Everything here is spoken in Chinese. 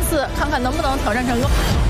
4，看看能不能挑战成功。